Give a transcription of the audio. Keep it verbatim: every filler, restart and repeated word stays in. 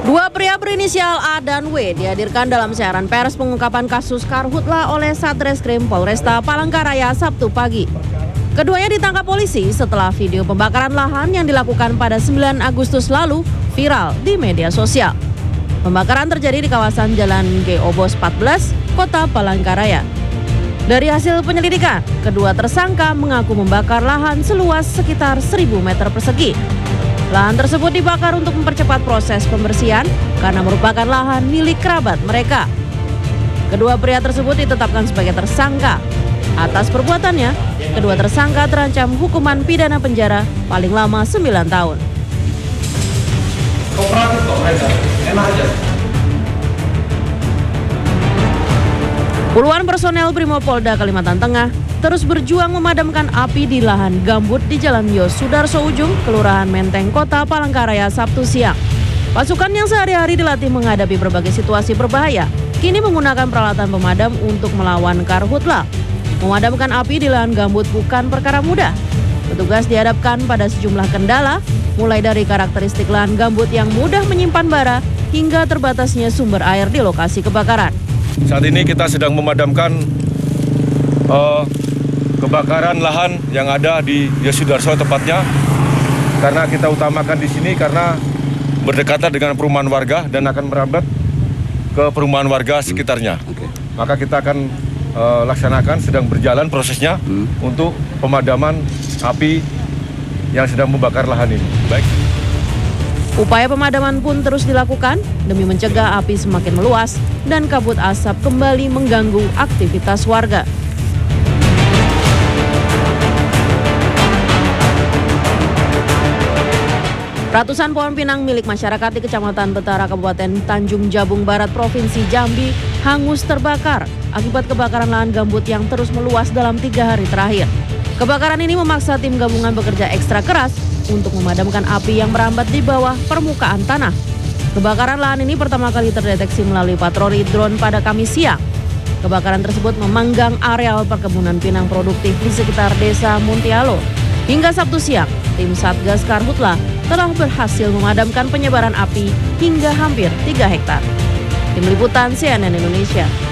Dua pria berinisial A dan W dihadirkan dalam siaran pers pengungkapan kasus Karhutla oleh Satreskrim Polresta Palangkaraya Sabtu pagi. Keduanya ditangkap polisi setelah video pembakaran lahan yang dilakukan pada sembilan Agustus lalu viral di media sosial. Pembakaran terjadi di kawasan Jalan G Obos empat belas, Kota Palangkaraya. Dari hasil penyelidikan, kedua tersangka mengaku membakar lahan seluas sekitar seribu meter persegi. Lahan tersebut dibakar untuk mempercepat proses pembersihan karena merupakan lahan milik kerabat mereka. Kedua pria tersebut ditetapkan sebagai tersangka. Atas perbuatannya, kedua tersangka terancam hukuman pidana penjara paling lama sembilan tahun. Kooperatif kok mereka, enak aja. Puluhan personel Brimopolda Kalimantan Tengah terus berjuang memadamkan api di lahan gambut di Jalan Yos Sudarso Ujung, Kelurahan Menteng, Kota Palangkaraya, Sabtu siang. Pasukan yang sehari-hari dilatih menghadapi berbagai situasi berbahaya, kini menggunakan peralatan pemadam untuk melawan Karhutla. Memadamkan api di lahan gambut bukan perkara mudah. Petugas dihadapkan pada sejumlah kendala, mulai dari karakteristik lahan gambut yang mudah menyimpan bara, hingga terbatasnya sumber air di lokasi kebakaran. Saat ini kita sedang memadamkan uh, kebakaran lahan yang ada di Yosudarso tepatnya, karena kita utamakan di sini karena berdekatan dengan perumahan warga dan akan merambat ke perumahan warga sekitarnya. Hmm. Okay. Maka kita akan uh, laksanakan, sedang berjalan prosesnya hmm. untuk pemadaman api yang sedang membakar lahan ini. Baik. Upaya pemadaman pun terus dilakukan demi mencegah api semakin meluas dan kabut asap kembali mengganggu aktivitas warga. Ratusan pohon pinang milik masyarakat di Kecamatan Betara, Kabupaten Tanjung Jabung Barat, Provinsi Jambi hangus terbakar akibat kebakaran lahan gambut yang terus meluas dalam tiga hari terakhir. Kebakaran ini memaksa tim gabungan bekerja ekstra keras untuk memadamkan api yang merambat di bawah permukaan tanah. Kebakaran lahan ini pertama kali terdeteksi melalui patroli drone pada Kamis siang. Kebakaran tersebut memanggang areal perkebunan pinang produktif di sekitar Desa Muntialo. Hingga Sabtu siang, tim Satgas Karhutla telah berhasil memadamkan penyebaran api hingga hampir tiga hektar. Tim Liputan C N N Indonesia.